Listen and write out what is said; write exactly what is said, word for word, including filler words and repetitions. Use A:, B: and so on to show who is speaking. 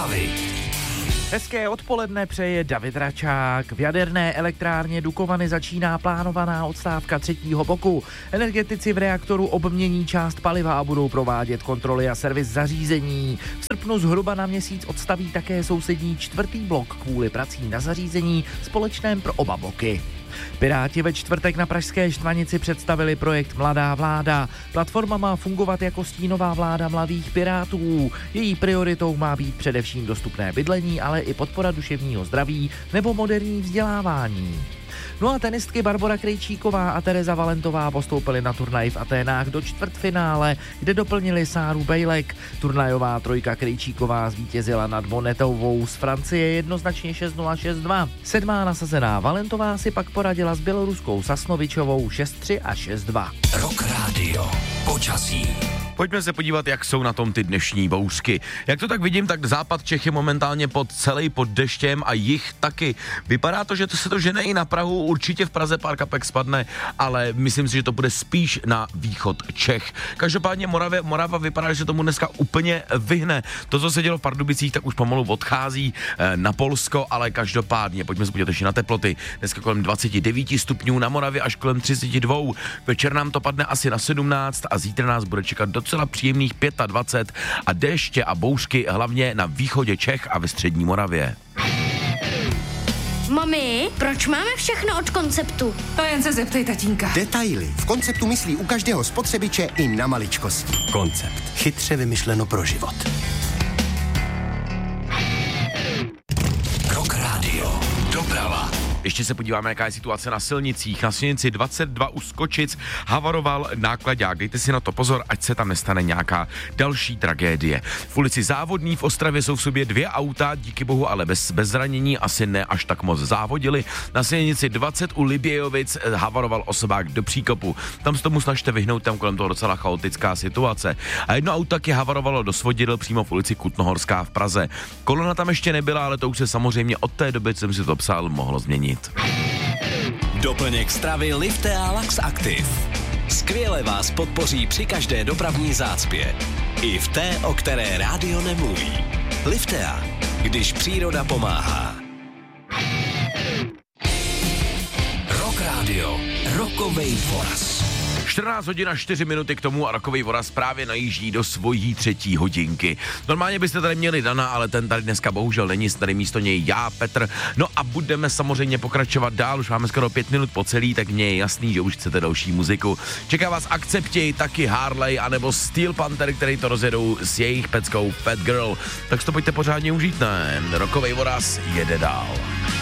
A: Zprávy.
B: Hezké odpoledne přeje David Račák. V jaderné elektrárně Dukovany začíná plánovaná odstávka třetího bloku. Energetici v reaktoru obmění část paliva a budou provádět kontroly a servis zařízení. V srpnu zhruba na měsíc odstaví také sousední čtvrtý blok kvůli pracím na zařízení společném pro oba bloky. Piráti ve čtvrtek na pražské Štvanici představili projekt Mladá vláda. Platforma má fungovat jako stínová vláda mladých pirátů. Její prioritou má být především dostupné bydlení, ale i podpora duševního zdraví nebo moderní vzdělávání. No a tenistky Barbora Krejčíková a Tereza Valentová postoupily na turnaj v Aténách do čtvrtfinále, kde doplnili Sáru Bejlek. Turnajová trojka Krejčíková zvítězila nad Monetovou z Francie jednoznačně šest nula šest dva. Sedmá nasazená Valentová si pak poradila s běloruskou Sasnovičovou šest tři a šest dva.
A: Rock Radio. Počasí.
C: Pojďme se podívat, jak jsou na tom ty dnešní bouřky. Jak to tak vidím, tak západ Čech je momentálně pod celý pod deštěm a jih taky. Vypadá to, že to se to žene i na Prahu, určitě v Praze pár kapek spadne, ale myslím si, že to bude spíš na východ Čech. Každopádně Moravě, Morava vypadá, že se tomu dneska úplně vyhne. To, co se dělo v Pardubicích, tak už pomalu odchází na Polsko, ale každopádně pojďme se podívat ještě na teploty. Dneska kolem dvacet devět stupňů, na Moravě až kolem třicet dva. Večer nám to padne asi na sedmnáct a zítra nás bude čekat docela příjemných dvacet pět a déště a bouřky hlavně na východě Čech a ve střední Moravě.
D: Mami, proč máme všechno od Konceptu?
E: To jen se zeptej tatínka.
F: Detaily. V Konceptu myslí u každého spotřebiče i na maličkosti. Koncept. Chytře vymyšleno pro život.
A: Rock Radio. Doprava.
C: Ještě se podíváme, jaká je situace na silnicích. Na silnici dvacet dva u Skočic havaroval nákladák. Dejte si na to pozor, ať se tam nestane nějaká další tragédie. V ulici Závodný v Ostravě jsou v sobě dvě auta, díky bohu ale bez, bez zranění, asi ne až tak moc závodili. Na silnici dvacet u Libějovic havaroval osobák do příkopu. Tam se tomu snažte vyhnout, tam kolem toho docela chaotická situace. A jedno auto taky havarovalo do svodidel přímo v ulici Kutnohorská v Praze. Kolona tam ještě nebyla, ale to už se samozřejmě od té doby, co jsem si to psal, mohlo změnit.
A: Doplněk stravy Liftea Lax Active. Skvěle vás podpoří při každé dopravní zácpě. I v té, o které rádio nemluví. Liftea, když příroda pomáhá. Rock Radio. Rokovej voraz.
C: čtrnáct hodin a čtyři minuty k tomu a Rokovej voraz právě najíždí do svojí třetí hodinky. Normálně byste tady měli Dana, ale ten tady dneska bohužel není, tady místo něj já, Petr. No a budeme samozřejmě pokračovat dál, už máme skoro pět minut po celý, tak mně je jasný, že už chcete další muziku. Čeká vás Akcepti, taky Harley, anebo Steel Panther, který to rozjedou s jejich peckou Fat Girl. Tak si to pojďte pořádně užít, ne? Rokovej voraz jede dál.